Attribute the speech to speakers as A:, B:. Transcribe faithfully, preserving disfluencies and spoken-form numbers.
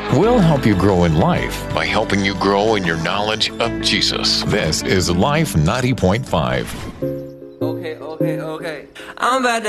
A: We'll help you grow in life by helping you grow in your knowledge of Jesus. This is Life ninety point five.
B: Okay, okay, okay. I'm about to